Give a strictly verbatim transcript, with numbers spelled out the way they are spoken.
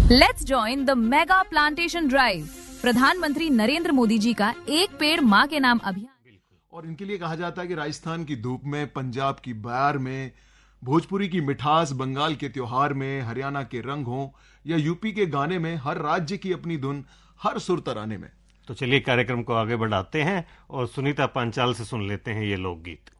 Let's join the mega plantation drive. प्रधानमंत्री नरेंद्र मोदी जी का एक पेड़ माँ के नाम अभियान। और इनके लिए कहा जाता है कि राजस्थान की धूप में, पंजाब की बयार में, भोजपुरी की मिठास, बंगाल के त्योहार में, हरियाणा के रंग हो या यूपी के गाने में, हर राज्य की अपनी धुन, हर सुर तराने में। तो चलिए कार्यक्रम को आगे बढ़ाते हैं और सुनीता पांचाल से सुन लेते हैं ये लोकगीत।